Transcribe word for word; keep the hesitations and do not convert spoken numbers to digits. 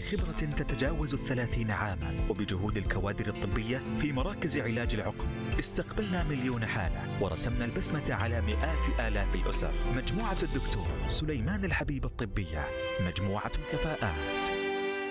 بخبرة تتجاوز الثلاثين عاما وبجهود الكوادر الطبية في مراكز علاج العقم استقبلنا مليون حالة ورسمنا البسمة على مئات آلاف الأسر. مجموعة الدكتور سليمان الحبيب الطبية، مجموعة كفاءات.